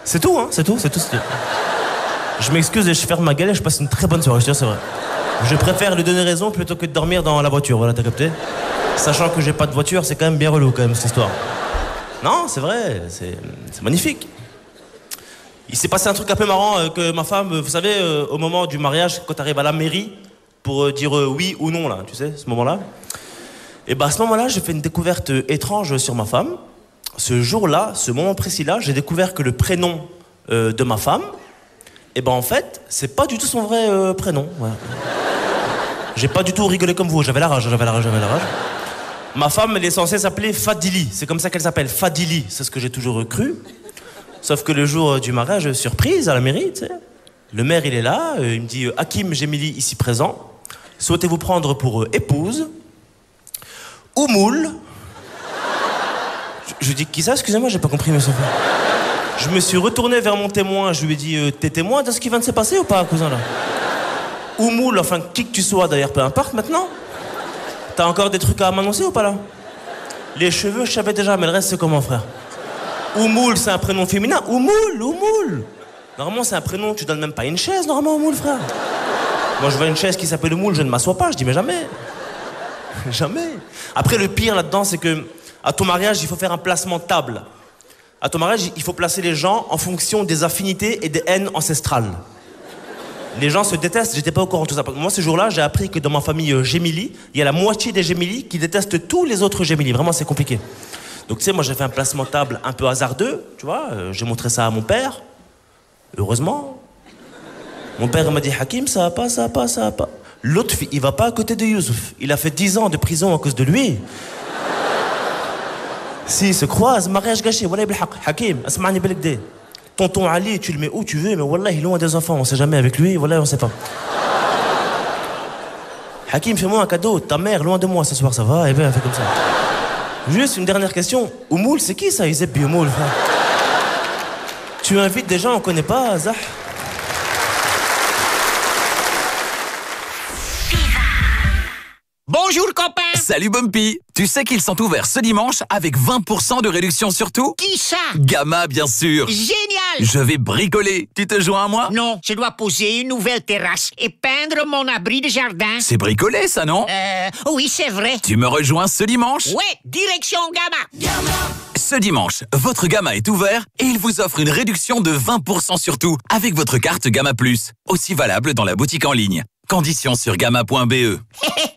C'est tout, hein, c'est tout. Je m'excuse et je ferme ma gueule et je passe une très bonne soirée, je te jure, c'est vrai. Je préfère lui donner raison plutôt que de dormir dans la voiture, voilà, t'as capté? Sachant que j'ai pas de voiture, c'est quand même bien relou, quand même, cette histoire. Non, c'est vrai, c'est magnifique. Il s'est passé un truc un peu marrant que ma femme, vous savez, au moment du mariage, quand t'arrives à la mairie, pour dire oui ou non, là, tu sais, ce moment-là. Et bah, à ce moment-là, j'ai fait une découverte étrange sur ma femme. Ce jour-là, ce moment précis-là, j'ai découvert que le prénom de ma femme, et ben en fait, c'est pas du tout son vrai prénom. Voilà. J'ai pas du tout rigolé comme vous, j'avais la rage. Ma femme, elle est censée s'appeler Fadili, c'est comme ça qu'elle s'appelle, Fadili, c'est ce que j'ai toujours cru. Sauf que le jour du mariage, surprise à la mairie, tu sais, le maire il est là, il me dit Hakim Gemili ici présent, souhaitez-vous prendre pour épouse Oumoul. Je dis qui ça, excusez-moi, j'ai pas compris, monsieur. Je me suis retourné vers mon témoin, je lui ai dit t'es témoin de ce qui vient de se passer ou pas, cousin là? Oumoul, enfin qui que tu sois d'ailleurs, peu importe maintenant. T'as encore des trucs à m'annoncer ou pas là? Les cheveux, je savais déjà, mais le reste c'est comment, frère? Oumoul, c'est un prénom féminin. Oumoul. Normalement, c'est un prénom, tu donnes même pas une chaise, normalement, Oumoul, frère. Moi, je vois une chaise qui s'appelle Oumoul, je ne m'assois pas, je dis mais jamais. Jamais. Après, le pire là-dedans, c'est que à ton mariage, il faut faire un placement de table. À ton mariage, il faut placer les gens en fonction des affinités et des haines ancestrales. Les gens se détestent, j'étais pas au courant de tout ça. Moi, ce jour-là, j'ai appris que dans ma famille Gemili, il y a la moitié des Gemili qui détestent tous les autres Gemili. Vraiment, c'est compliqué. Donc, tu sais, moi, j'ai fait un placement de table un peu hasardeux, tu vois. J'ai montré ça à mon père. Heureusement. Mon père m'a dit, Hakim, ça va pas. L'autre, il va pas à côté de Youssouf. Il a fait 10 ans de prison à cause de lui. S'ils se croisent, mariage gâché. Wallah, bilhaq. Hakim, asma'ni belkdé. Tonton Ali, tu le mets où tu veux, mais wallah, il est loin des enfants. On sait jamais avec lui, wallah, on sait pas. Hakim, fais-moi un cadeau. Ta mère, loin de moi ce soir, ça va? Eh bien, fais comme ça. Juste une dernière question. Oumoul, c'est qui ça, Izeb Oumoul, frère? Tu invites des gens, on connaît pas, Zah? Bonjour copain. Salut Bumpy. Tu sais qu'ils sont ouverts ce dimanche avec 20% de réduction sur tout? Qui ça? Gamma, bien sûr. Génial. Je vais bricoler. Tu te joins à moi? Non, je dois poser une nouvelle terrasse et peindre mon abri de jardin. C'est bricolé ça, non? Oui, c'est vrai. Tu me rejoins ce dimanche? Ouais, direction Gamma. Ce dimanche, votre Gamma est ouvert et il vous offre une réduction de 20% sur tout avec votre carte Gamma+. Aussi valable dans la boutique en ligne. Conditions sur gamma.be.